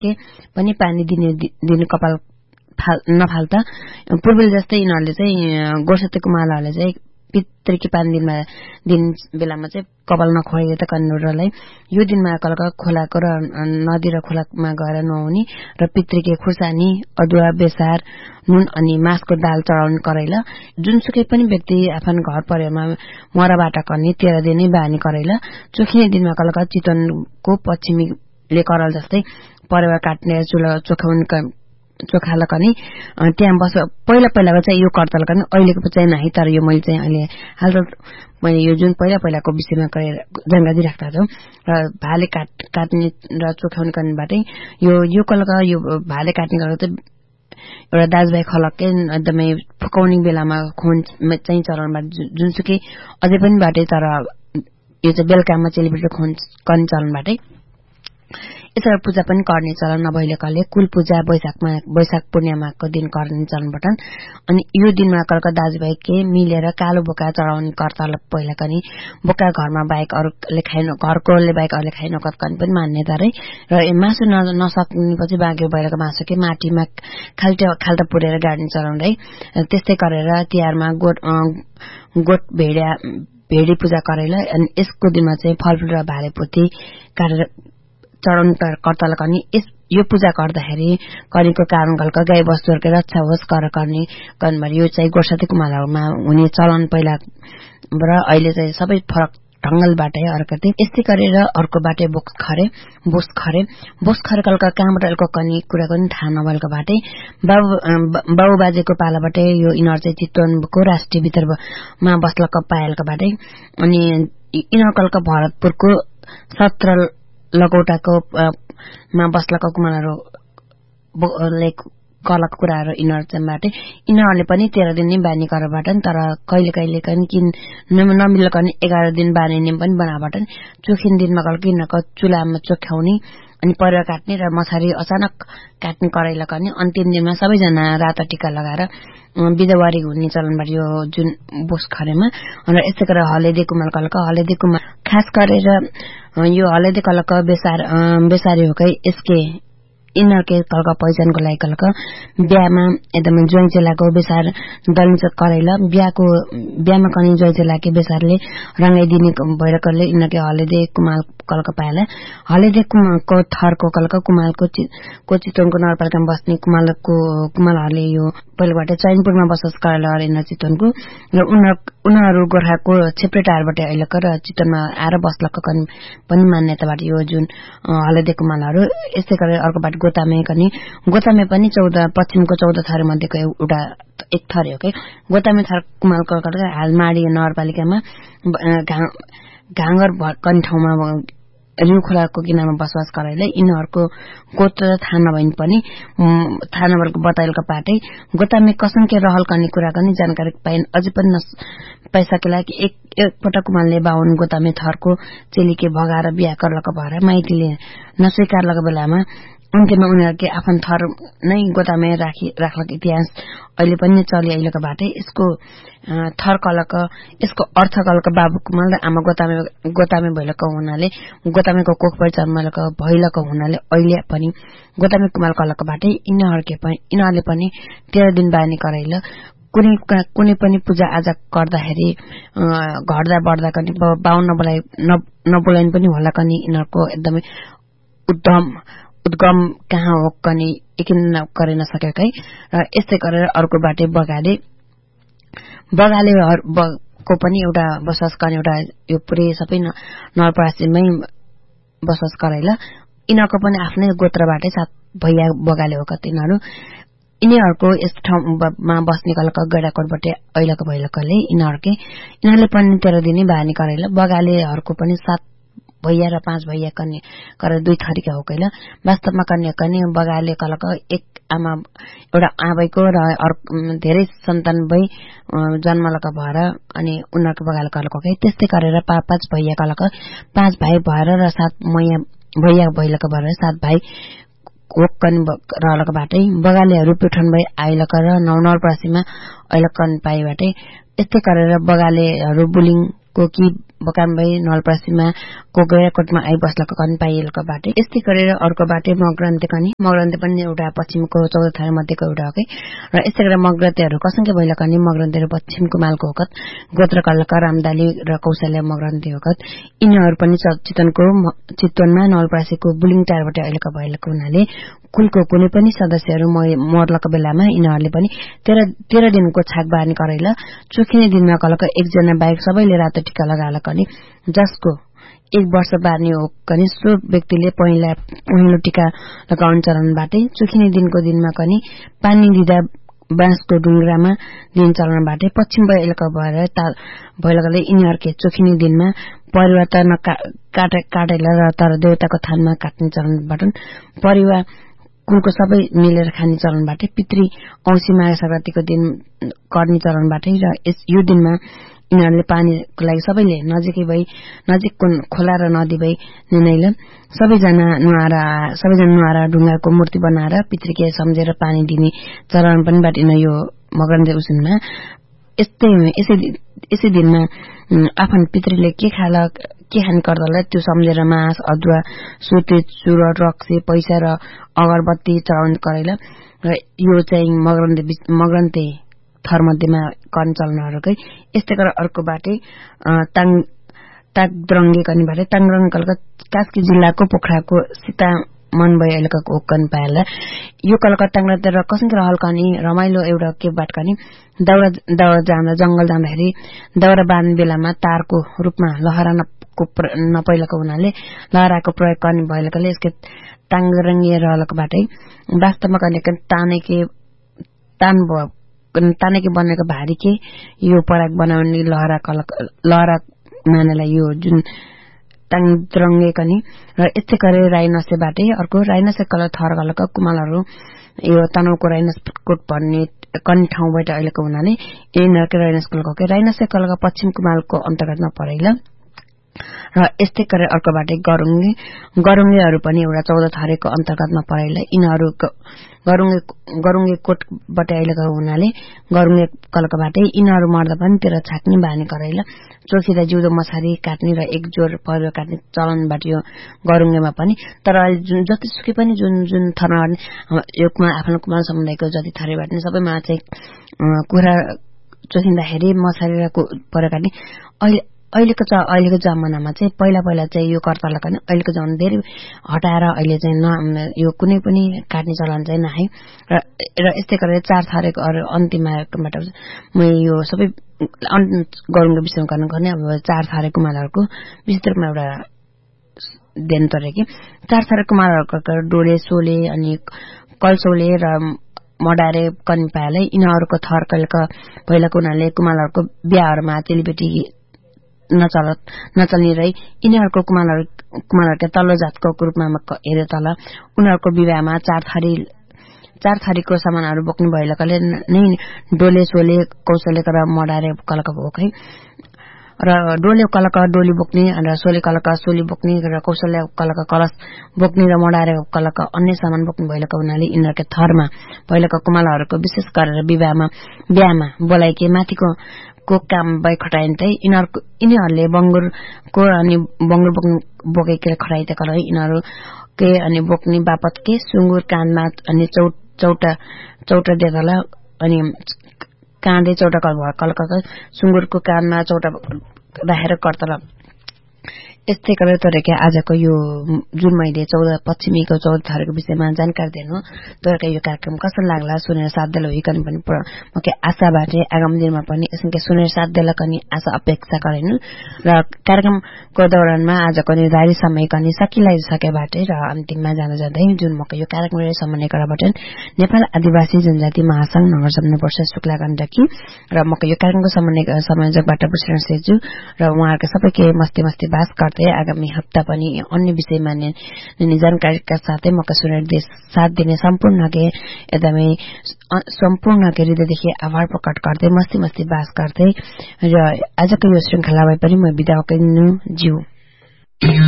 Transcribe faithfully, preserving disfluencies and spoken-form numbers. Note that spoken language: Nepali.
के पनि पानी दिने दिने कपाल नफाल्दा पूर्वले जस्तै यिनीहरूले चाहिँ गोर्खाते कुमालाहरूले चाहिँ पितृकी पानी दिनमा दिन बेलामा चाहिँ कपाल नखोरेर त कन्नुरलाई यो दिनमा कलका खोलाको र नदी र खोलामा गएर नुहाउने र पितृकी खुर्सानी अदुवा बेसार नुन अनि मासको दाल चढाउने करैला जुनसुकै पनि व्यक्ति आफ्नो घर परिवारमा मरबाट कन्ने तेह्र दिनै बानी करैला चोखिने दिनमा कलका चितवनको पश्चिमीले करल जस्तै परेवा काट्ने चुला चोखाउने चोखाला कनी त्यहाँ बस पहिला पहिलाको चाहिँ यो कर्तल कनी अहिलेको चाहिँ नाही तर यो मैले चाहिँ अहिले हाल मैले यो जुन पहिला पहिलाको विषयमा जानकारी राख्दा छु र भाले काट काट्ने र चोखाउने गर्नेबाटै यो यो कलका यो भाले काट्ने गरेर चाहिँ एउटा दाजुभाइ खलक्कै एकदमै फकाउने बेलामा खोन चाहिँ चरणबाट जुनसुकै अझै पनि बाटै तर यो चाहिँ बेलुकामा चेलीबेटी खोन गर्ने चरणबाटै यसरी पूजा पनि गर्ने चलन नभइलेकाले कुल पूजा वैशाखमा वैशाख पूर्णिमाको दिन गर्ने चलनबाट अनि यो दिनमा कलका दाजुभाइ के मिलेर कालो बोका चढाउने कर्तल पहिला पनि बोका घरमा बाहेक अरूले खाइन घरकोले बाहेक अरूले खाइ नकर्ने पनि मान्यता रे र मासु नसक्नेपछि बाँकी भइरहेको मासु के माटीमा खाल्टा खाल्टा पुरेर गाड्ने चलन है त्यस्तै गरेर तिहारमा गोठ गोठ भेडा भेडी पूजा गरेला अनि यसको दिनमा चाहिँ फलफूल र भालेपोती काटेर चढाउनु कर्तल गर्ने यो पूजा गर्दाखेरि कनीको कारण गलका गाई वस्तुहरूको रक्षा होस् कर गर्ने गर्नुभयो यो चाहिँ गोर्खाते कुमालहरूमा हुने चलन पहिला र अहिले चाहिँ सबै फरक ढंगलबाटै अर्कते यस्तै गरेर अर्को बाटै बोक्स खरे बोस खरे बोस खरे कलका कामबाट अल्को कनी कुरा पनि थाहा नभएको बाटै बाबु बाबु बाजेको पालाबाटै यो इनर चाहिँ चितवनको राष्ट्रिय भित्रमा बस्लका पायलका बाटै अनि इनर कलका भरतपुरको सत्र लगौटाको मा बस्लका कुमारहरू कलाको कुराहरू यिनीहरू चाहिँ बाटै यिनीहरूले पनि तेह्र दिन नै बानी गरेबाट तर कहिले कहिले किन नमिलेको एघार दिन बानी पनि बनाबाट चोखिन दिनमा कलको यिनीहरूको चुलामा चोख्याउने अनि परेवा काट्ने र मछारी अचानक काट्ने करैला गर्ने अन्तिम दिनमा सबैजना रातो टीका लगाएर बिदावारी हुने चलनबाट यो जुन बोस खरेमा र यसै गरेर हलेदे कुमाल कलका हलेदे कुमाल खास गरेर यो हलेदे कलका बेसार बेसारी होकै यसके इनरके कलका पहिचानको लागि कलका बिहामा एकदमै ज्वाइँ चेलाको बेसार दलिन्छ करैला बिहाको बिहामा कनी ज्वाइँ चेलाके बेसारले रंगाइदिने भइरहेकोले इनरके हलेदे कुमाल कलका पाएला हलेदे कुमालको थरको कलका कुमालको को चितवनको नगरपालिकामा बस्ने कुमालको कुमालहरूले यो पहिलाबाट चैनपुरमा बसोस करेला इन चितवनको र उनीहरू गोर्खाको छेप्रेटारबाट अहिलेको र चितवनमा आएर बस्लको पनि मान्यताबाट यो जुन हलेदे कुमालहरू यस्तै गरेर अर्को बाट गोतामे पनि गोतामे पनि चौध पश्चिमको चौध थर मध्येको एउटा एक थर हो के गोतामे थर कुमाल कलकत्ता हालमाडी नगरपालिकामा घाँगर भर्कन ठाउँमा रिउ खोलाको किनारमा बसोबास गरेले यिनीहरूको गोत्र थाहा नभइन पनि थाहा नभएको बताइलको पाटै गोतामे कसमके रहल गर्ने कुरा पनि जानकारी पाइन अझै पनि पाइसकेला कि एक एकपटक कुमालले बाहुन गोतामे थरको चेलीके भगाएर बिहा गर्लको भएर माइतीले नस्वीकार लगेको बेलामा अन्त्यमा उनीहरूले आफ्नो थर नै गोतामे राखी राख्लको इतिहास अहिले पनि चलि अहिलेको बाटै यसको थर कलक यसको अर्थ कलक बाबु कुमाल र आमा गोतामे गोतामे भइलको हुनाले गोतामेको कोखबाट जन्मलको भइलको हुनाले अहिले पनि गोतामे कुमाल कलक बाटै यिनीहरूले पनि यिनीहरूले पनि तेह्र दिन बानी करैल कुनै कुनै पनि पूजा आजा गर्दाखेरि घट्दा बढ्दा पनि बाहुन नबोलाइ नबोलाइन पनि होला कनी यिनीहरूको एकदमै उद्यम उद्गम कहाँ हो कनी एकिन गर्न सकेकै र यस्तै गरेर अर्को बाटै बगाले बगाले को पनि एउटा बसोबास गर्ने एउटा यो पुरै सबै नवलपरासीमै बसोबास गराइला यिनीहरूको पनि आफ्नै गोत्रबाटै साथ भैया बगाले हो कति यिनीहरू यिनीहरूको यस ठाउँमा बस्ने कलका गैडाकोटबाट अहिलेको भइलकोले यिनीहरूकै यिनीहरूले पनि तेह्र दिनै बानी गराइला बगालेहरूको पनि सात भैया र पाँच भैया कन्या गरेर दुई थरीका हो कैला वास्तवमा कन्या कन्या बगाले कलका एक आमा एउटा आबैको र धेरै सन्तान भई जन्मलका भएर अनि उनीहरूको बगाले कलको त्यस्तै गरेर पाँच भैया कलका पाँच भाइ भएर र सात मैया भैया भइलका भएर सात भाइ कोकन रहलका बाटै बगालेहरू प्युठन भई आइलका र नौ नवलपरासीमा अहिलकन पाइबाटै यस्तै गरेर बगालेहरू बुलिङ कोकी बकाम भई नलप्रासीमा को गैराकोटमा आइबस्लको कनि पाइएलको बाटे यस्तै गरेर अर्को बाटे मगरन्ते कनि मगरन्ते पनि एउटा पश्चिमको चौध थर मध्येको एउटा हो के र यस्तै गरेर मगरन्तेहरू कसंख्य भइला कनि मगरन्तेहरू पश्चिमको मालको होकत गोत्रकलका रामदाली र कौशल्य मगरन्ते होकत यिनीहरू पनि चितवनको चितवनमा नलप्रासीको बुलिङटारबाट अहिलेको भइएको हुनाले कुलको कुनै पनि सदस्यहरू मर्लको बेलामा यिनीहरूले पनि तेह्र दिनको छाक बार्ने करैला चोखिने दिनमा कलको एकजना बाहेक सबैले रातो टीका लगाएर कनि जसको एक वर्ष बार्ने हो कनि सो व्यक्तिले पहिला पहिलो टीका लगाउने चरणबाटै चोखिने दिनको दिनमा कनि पानी दिँदा बाँसको ढुङ्ग्रामा दिन चरणबाटै पश्चिम भइलका भएर भइलकाले यिनीहरूले चोखिने दिनमा परिवार त काटेला र तर देवताको थानमा काट्ने चरणबाट परिवार कुलको सबै मिलेर खाने चरणबाटै पितृ औँसी माघे संक्रान्तिको दिन गर्ने चरणबाटै र यो दिनमा यिनीहरूले पानीको लागि सबैले नजिकै भई नजिकको खोला र नदी भई निर्णयले सबैजना नुहाएर सबैजना नुहाएर ढुङ्गाको मूर्ति बनाएर पितृके सम्झेर पानी दिने चरण पनि बाटिन यो मगरन्ते उसिनमा यस्तै यसै दिनमा आफ्नो पितृले के खाला के खाने गर्दला त्यो सम्झेर मास अदुवा सुते चुरट रक्सी पैसा र अगरबत्ती चढाउने करैला र यो चाहिँ मगरन्ते मगरन्ते थर मध्येमा गर्न चलनहरूकै यस्तै गरेर अर्को बाटे ताङ तागद्रङ्गे कनिबाटै ताङरङ कलका कास्की जिल्लाको पोखराको सीता मन भइरहेको ओकन पाएला यो कलकत्ता ताङरते र कसैको रहल कनि रमाइलो एउटा के बाट कनि दाउरा दाउरा जाँदा जंगल जाँदाखेरि दाउरा बाँध्ने बेलामा तारको रूपमा लहरा नपैलाको हुनाले लहराको प्रयोग गर्ने भइरहेकोले यसको ताङरङ्गे रहलको बाटै वास्तवमा कनि तानेके तान तानेके बनेको भारी के यो पराग बनाउने लहरा कलक लहरा मानेलाई यो जुन ताङरङ्गे कनि र यस्तै गरेर राइनसेबाटै अर्को राइनसे कलर थर कलरका कुमालहरू यो तनहुको राइनस कोट भन्ने कनि ठाउँबाट अहिलेको हुनाले यिनीहरूको राइनस कलरको राइनसे कलरका पश्चिम कुमालको अन्तर्गतमा परेला र यस्तै गरेर अर्को बाटे गरुङ्गे गरुङ्गेहरू पनि एउटा चौध थरेको अन्तर्गतमा परेला यिनीहरू गरुङ्गे गरुङ्गे कोटबाट अहिलेको हुनाले गरुङ्गे कलकबाटै यिनीहरू मर्दा पनि तेह्र छाक्ने बानी करैला चोखिँदा जिउँदो मछारी काट्ने र एक जोर परिवार काट्ने चलनबाट यो गरुङ्गेमा पनि तर अहिले जुन जतिसुकै पनि जुन जुन थरमा यो कुमार आफ्नो कुमार समुदायको जति थरीबाट सबैमा चाहिँ कुरा चोखिँदाखेरि मछारी र परिवार काट्ने अहिले अहिलेको छ अहिलेको जमानामा चाहिँ पहिला पहिला चाहिँ यो कर्तालाई पनि अहिलेको जमाना धेरै हटाएर अहिले चाहिँ न यो कुनै पनि काट्ने चलन चाहिँ नआए र र यस्तै गरेर चार थरेको अरू अन्तिमबाट म यो सबै गरुङ्गे विषयमा गर्न गर्ने अब चार थरेको मालहरूको विस्तृत रूपमा एउटा देन तरे कि चार थरेको मालहरूको डोले सोले अनि कल्सोले र मडारे कनि पाएलै यिनीहरूको थर कहिलेको पहिलाको हुनाले कुमालहरूको बिहाहरूमा चेलीबेटी नचल नचल्ने रही यिनीहरूको कुमालहरू कुमालहरूका तल्लो जातको रूपमा हेरे तल उनीहरूको विवाहमा चार थरी चार थरीको सामानहरू बोक्नु भएकोले नै डोले सोले कौशल्यका र मडारे कलका बोकै र डोले कलका डोली बोक्ने र सोले कलका सोली बोक्ने र कौशल्य कलका कलश बोक्ने र मडारे कलका अन्य सामान बोक्नु भएका हुनाले यिनीहरूका थरमा पहिलाका कुमालहरूको विशेष गरेर विवाहमा बिहामा बोलाइके माथिको को काम भई खटाइन्दै यिनीहरूको यिनीहरूले बङ्गुरको अनि बङ्गुर बोक्नु बोकेको खटाइते कल यिनीहरू के अनि बोक्ने बापत के सुँगुर कानमा अनि चौ चौटा चौटा देखाला अनि काँधे चौटा कलका सुँगुरको कानमा चौटा राखेर कर्तला यस्तै गरेर तोरेका आजको यो जुन मैले चौध पश्चिमीको चौध थरको विषयमा जानकारी दिनु तोरेका यो कार्यक्रम कस्तो लाग्ला सुनेर साथ देला होइकन पनि मके आशा बाटे आगामी दिनमा पनि यसैले सुनेर साथ देला कनि आशा अपेक्षा गरिनु र कार्यक्रमको दौरानमा आजको निर्धारित समय कनि सकिलाई सके बाटे र अन्तिममा जान जाँदै जुन मके यो कार्यक्रम समन्वय गराबाट नेपाल आदिवासी जनजाति महासंघ नगर समिति परिषद शुक्ला गण्डकी र मके यो कार्यक्रमको समन्वय संयोजकबाट पुष्ण सेजु र उहाँहरुका सबैके मस्ती मस्ती बास आगामी हप्ता पनि अन्य विषयमा नै जानकारीका साथै मका सुनेर देश साथ दिने सम्पूर्ण के एकदमै सम्पूर्ण के हृदयदेखि आभार प्रकट गर्दै मस्ती मस्ती बास गर्दै र आजको यो श्रृंखलालाई पनि म बिदा गर्नु ज्यू।